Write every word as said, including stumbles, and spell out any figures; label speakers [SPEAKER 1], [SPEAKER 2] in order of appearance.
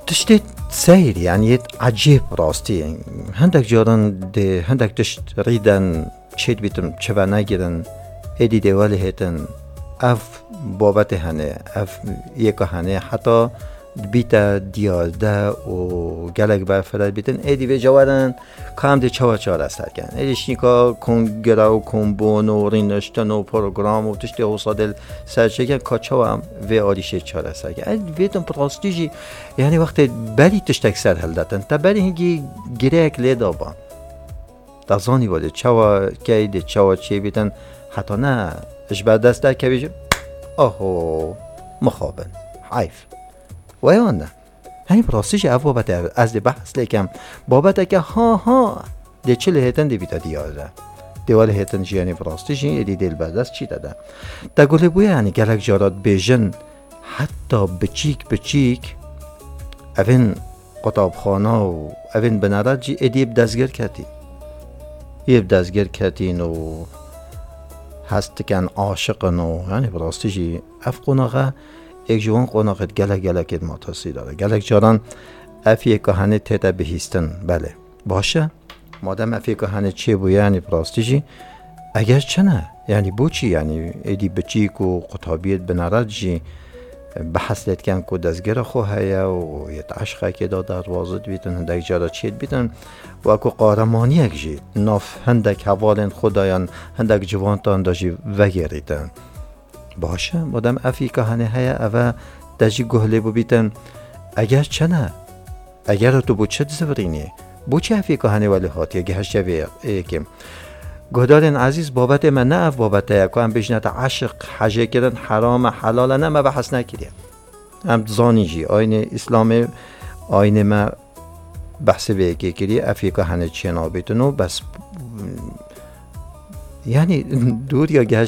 [SPEAKER 1] تشتي سير يعني عجيب راستي هندك جارن دي هندك تشت ريدن چید بیتم چه نگیرن ایدی دیوالی هتن اف بابت هنه اف یک هنه حتی بیتا دیازده و گلک برفرد بیتن ایدی به جوارن کام دی چوا چوا رستر کن ایدیش نیکا کنگره و کنبون و رینشتن و پروگرام و تشتی حوصادل سرچه کن که چوا هم وی آلیشه چوا رستر کن ایدی بیتن پرستیجی یعنی وقتی بلی تشتک سر هل داتن تا بلی هنگی گره اک لیدا با دازانی بوده چوا که دی چوا چی بیتن حتی نه اش بعد دست در که بیجم آهو مخابن حیف وایان نه هنی پراستیش او بابت از دی بحث لیکم بابت که ها ها دی چه لحیتن دی بیتا دیازه دیوال هیتن جیانی پراستیش این دی دل بعد دست چی داده تا گله بویه هنی گلک جارات بیجن حتی بچیک بچیک اوین قطاب خانه و اوین بنارد جی ایدیب دستگیر کتی ایب دستگیر کتین و هست کن عاشقن و یعنی براستیجی اف قناقه یک جوان قناقت گلک گلکت ماتاسی داره گلک جاران افیه که هنه تیتا بهیستن بله باشه مادم افیه که هنه چه بو یعنی براستیجی اگر چه نه یعنی بو چی یعنی ایدی بچیک و قطابیت بنارد جی بحث لید کن که دستگیر خواه هیا و یه عشقه که دا دروازت بیتن هندک جارا چید بیتن و اکو قارمانی اک جید ناف هندک حوالین خدایان هندک جوانتان دا جی وگیریتن باشه مادم افی که هنه هیا اوه دا جی گهله بو بیتن اگر چه نه اگر تو بو چه دزورینی بو چه افی که هنه ولی هاتی اگه هشته وی ایکیم گهدارین عزیز بابت من نه اف بابت یکو هم بجنت عشق حجه کردن حرام حلال نه ما بحث نکریم هم زانی جی آین اسلام آین ما بحث به یکی کری افی که هنه چه نابیتنو بس یعنی دور یا گهش